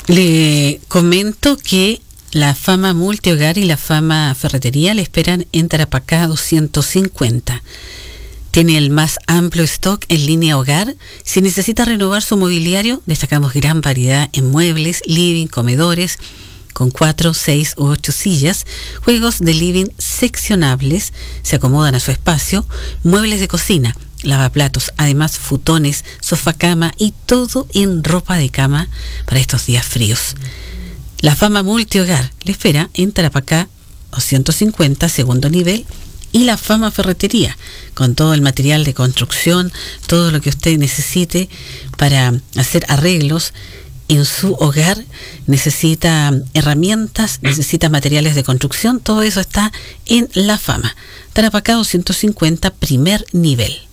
Le comento que la Fama Multihogar y la Fama Ferretería le esperan en Tarapacá 250. Tiene el más amplio stock en línea hogar. Si necesita renovar su mobiliario, destacamos gran variedad en muebles, living, comedores, con 4, 6 u 8 sillas, juegos de living seccionables, se acomodan a su espacio, muebles de cocina, lavaplatos, además futones, sofá cama y todo en ropa de cama para estos días fríos. La Fama Multihogar le espera en Tarapacá 250, segundo nivel, y la Fama Ferretería, con todo el material de construcción, todo lo que usted necesite para hacer arreglos en su hogar. Necesita herramientas, necesita materiales de construcción, todo eso está en la Fama. Tarapacá 250, primer nivel.